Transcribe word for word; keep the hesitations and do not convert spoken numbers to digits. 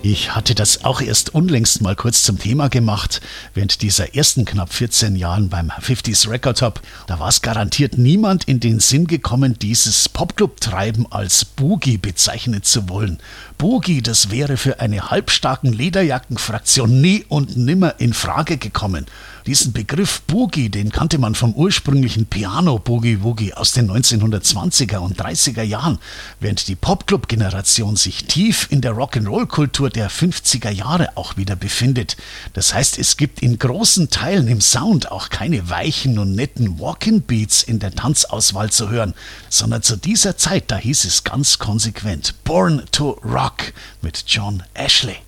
Ich hatte das auch erst unlängst mal kurz zum Thema gemacht, während dieser ersten knapp vierzehn Jahren beim fünfziger Record Hop. Da war es garantiert niemand in den Sinn gekommen, dieses Popclub-Treiben als Boogie bezeichnen zu wollen. Boogie, das wäre für eine halbstarken Lederjackenfraktion nie und nimmer in Frage gekommen. Diesen Begriff Boogie, den kannte man vom ursprünglichen Piano-Boogie-Woogie aus den neunzehnhundertzwanziger und dreißiger Jahren, während die Popclub-Generation sich tief in der Rock'n'Roll-Kultur der fünfziger Jahre auch wieder befindet. Das heißt, es gibt in großen Teilen im Sound auch keine weichen und netten Walk-in-Beats in der Tanzauswahl zu hören, sondern zu dieser Zeit, da hieß es ganz konsequent Born to Rock mit John Ashley.